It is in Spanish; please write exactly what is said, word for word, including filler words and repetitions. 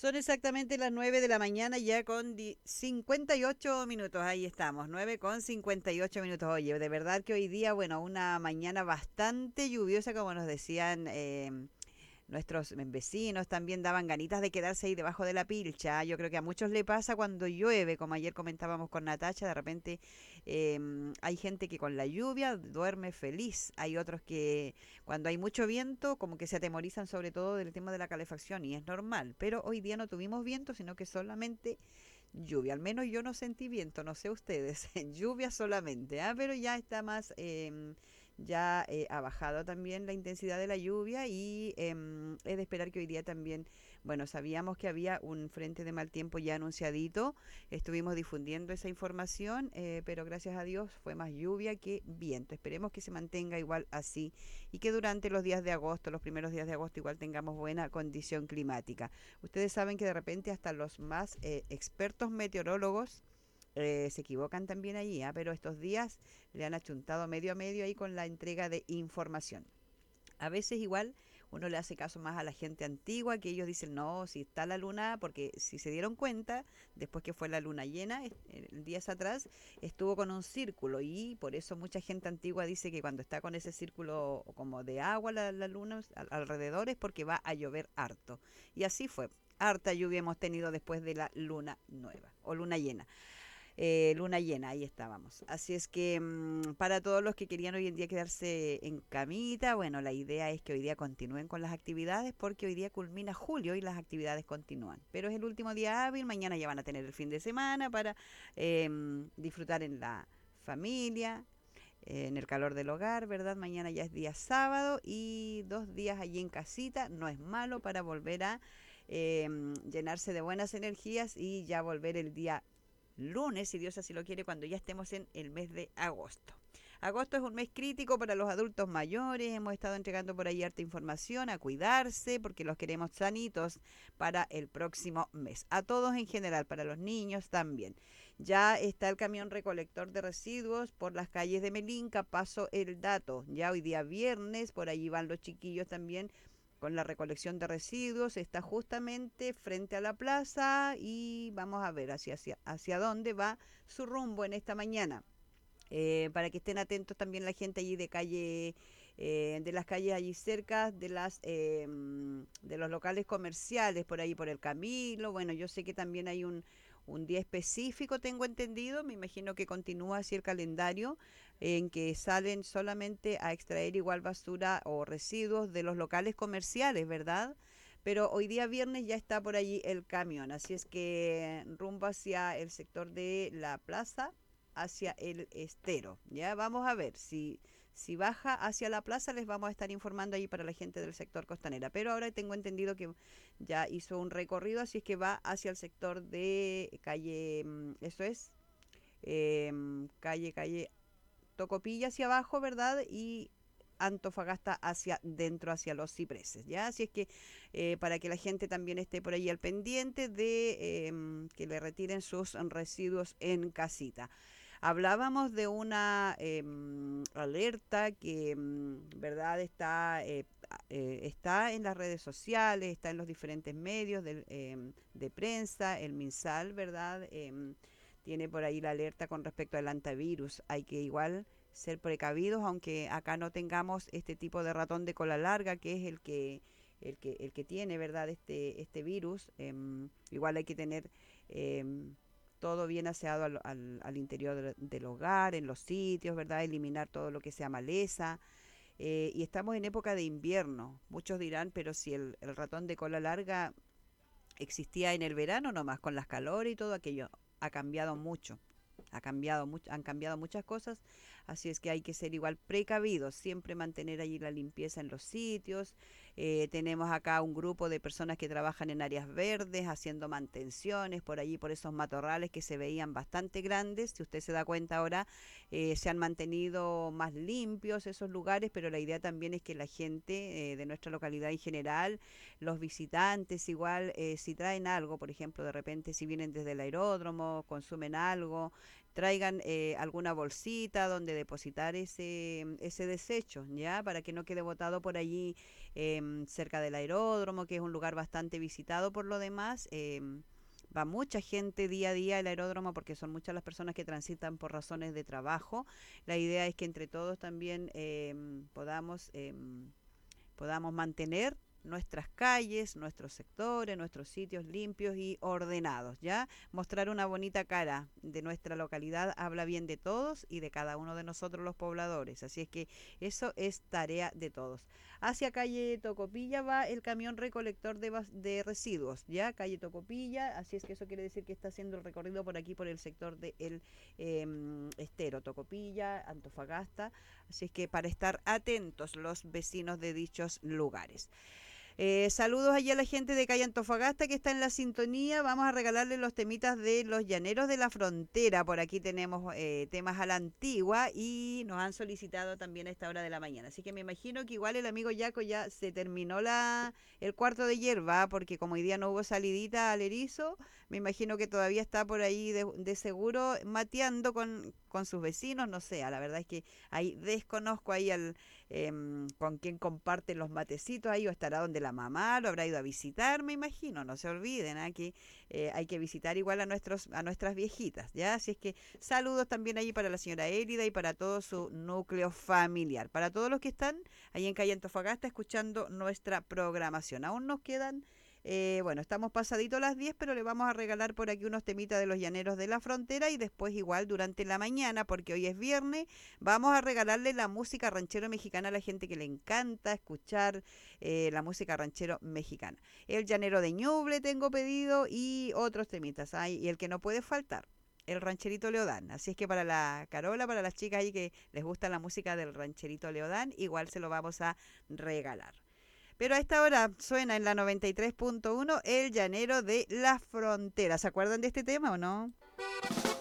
Son exactamente las nueve de la mañana ya con di- cincuenta y ocho minutos. Ahí estamos, nueve con cincuenta y ocho minutos. Oye, de verdad que hoy día, bueno, una mañana bastante lluviosa, como nos decían eh, nuestros vecinos, también daban ganitas de quedarse ahí debajo de la pilcha. Yo creo que a muchos le pasa cuando llueve, como ayer comentábamos con Natacha, de repente em, hay gente que con la lluvia duerme feliz. Hay otros que cuando hay mucho viento, como que se atemorizan sobre todo del tema de la calefacción y es normal. Pero hoy día no tuvimos viento, sino que solamente lluvia. Al menos yo no sentí viento, no sé ustedes. Lluvia solamente, ¿ah? Pero ya está más, em, ya eh, ha bajado también la intensidad de la lluvia y em, es de esperar que hoy día también, bueno, sabíamos que había un frente de mal tiempo ya anunciadito, estuvimos difundiendo esa información, eh, pero gracias a Dios fue más lluvia que viento. Esperemos que se mantenga igual así y que durante los días de agosto, los primeros días de agosto, igual tengamos buena condición climática. Ustedes saben que de repente hasta los más eh, expertos meteorólogos eh, se equivocan también allí, ¿ah? Pero estos días le han achuntado medio a medio ahí con la entrega de información. A veces igual uno le hace caso más a la gente antigua, que ellos dicen, no, si está la luna, porque si se dieron cuenta, después que fue la luna llena, es- eh, días atrás, estuvo con un círculo y por eso mucha gente antigua dice que cuando está con ese círculo como de agua la, la luna al- alrededor es porque va a llover harto. Y así fue. Harta lluvia hemos tenido después de la luna nueva o luna llena. Eh, luna llena, ahí estábamos. Así es que mmm, para todos los que querían hoy en día quedarse en camita, bueno, la idea es que hoy día continúen con las actividades porque hoy día culmina julio y las actividades continúan. Pero es el último día hábil, mañana ya van a tener el fin de semana para eh, disfrutar en la familia, eh, en el calor del hogar, ¿verdad? Mañana ya es día sábado y dos días allí en casita, no es malo para volver a eh, llenarse de buenas energías y ya volver el día lunes, si Dios así lo quiere, cuando ya estemos en el mes de agosto. Agosto es un mes crítico para los adultos mayores, hemos estado entregando por ahí harta información, a cuidarse, porque los queremos sanitos para el próximo mes. A todos en general, para los niños también. Ya está el camión recolector de residuos por las calles de Melinca, paso el dato. Ya hoy día viernes, por allí van los chiquillos también con la recolección de residuos, está justamente frente a la plaza y vamos a ver hacia, hacia, hacia dónde va su rumbo en esta mañana. Eh, para que estén atentos también la gente allí de calle, eh, de las calles allí cerca, de las eh, de los locales comerciales, por ahí por el Camilo. Bueno, yo sé que también hay un, un día específico, tengo entendido, me imagino que continúa así el calendario, en que salen solamente a extraer igual basura o residuos de los locales comerciales, ¿verdad? Pero hoy día viernes ya está por allí el camión, así es que rumbo hacia el sector de la plaza, hacia el estero. Ya vamos a ver si, si baja hacia la plaza, les vamos a estar informando ahí para la gente del sector costanera. Pero ahora tengo entendido que ya hizo un recorrido, así es que va hacia el sector de calle, mm, eso es, eh, calle, calle Tocopilla hacia abajo, ¿verdad? Y Antofagasta hacia dentro, hacia los cipreses, ¿ya? Así es que eh, para que la gente también esté por ahí al pendiente de eh, que le retiren sus residuos en casita. Hablábamos de una eh, alerta que, mm, ¿verdad? Está, eh, eh, está en las redes sociales, está en los diferentes medios del, eh, de prensa, el MinSal, ¿verdad? Eh, tiene por ahí la alerta con respecto al antivirus. Hay que igual ser precavidos, aunque acá no tengamos este tipo de ratón de cola larga, que es el que el que, el que tiene, ¿verdad? Este, este virus. Eh, igual hay que tener eh, todo bien aseado al, al, al interior del, del hogar, en los sitios, ¿verdad? Eliminar todo lo que sea maleza. Eh, y estamos en época de invierno. Muchos dirán, pero si el, el ratón de cola larga existía en el verano nomás, con las calores y todo aquello, ha cambiado mucho. Ha cambiado mucho, han cambiado muchas cosas, así es que hay que ser igual precavidos, siempre mantener allí la limpieza en los sitios. Eh, tenemos acá un grupo de personas que trabajan en áreas verdes, haciendo mantenciones por allí, por esos matorrales que se veían bastante grandes. Si usted se da cuenta ahora, eh, se han mantenido más limpios esos lugares, pero la idea también es que la gente eh, de nuestra localidad en general, los visitantes igual, eh, si traen algo, por ejemplo, de repente si vienen desde el aeródromo, consumen algo, traigan eh, alguna bolsita donde depositar ese, ese desecho, ¿ya? Para que no quede botado por allí em, cerca del aeródromo, que es un lugar bastante visitado por lo demás. Em, va mucha gente día a día al aeródromo porque son muchas las personas que transitan por razones de trabajo. La idea es que entre todos también em, podamos, em, podamos mantener nuestras calles, nuestros sectores, nuestros sitios limpios y ordenados, ¿ya? Mostrar una bonita cara de nuestra localidad habla bien de todos y de cada uno de nosotros los pobladores, así es que eso es tarea de todos. Hacia calle Tocopilla va el camión recolector de, bas- de residuos, ¿ya? Calle Tocopilla, así es que eso quiere decir que está haciendo el recorrido por aquí, por el sector del de eh, estero, Tocopilla, Antofagasta, así es que para estar atentos los vecinos de dichos lugares. Eh, saludos allí a la gente de Calle Antofagasta que está en la sintonía. Vamos a regalarle los temitas de los llaneros de la frontera. Por aquí tenemos eh, temas a la antigua y nos han solicitado también a esta hora de la mañana. Así que me imagino que igual el amigo Yaco ya se terminó la, el cuarto de hierba, porque como hoy día no hubo salidita al erizo, me imagino que todavía está por ahí de, de seguro mateando con, con sus vecinos. No sé, la verdad es que ahí desconozco ahí al em, con quién comparten los matecitos ahí, o estará donde la mamá lo habrá ido a visitar, me imagino. No se olviden, ¿ah? Que eh, hay que visitar igual a nuestros a nuestras viejitas, ¿ya? Así es que saludos también ahí para la señora Élida y para todo su núcleo familiar, para todos los que están ahí en calle Antofagasta escuchando nuestra programación. Aún nos quedan eh, bueno, estamos pasadito las diez, pero le vamos a regalar por aquí unos temitas de los llaneros de la frontera y después igual durante la mañana, porque hoy es viernes, vamos a regalarle la música ranchero mexicana a la gente que le encanta escuchar eh, la música ranchero mexicana. El llanero de Ñuble tengo pedido y otros temitas. Ay, y el que no puede faltar, el rancherito Leodán. Así es que para la Carola, para las chicas ahí que les gusta la música del rancherito Leodán, igual se lo vamos a regalar. Pero a esta hora suena en la noventa y tres punto uno el llanero de la frontera. ¿Se acuerdan de este tema o no?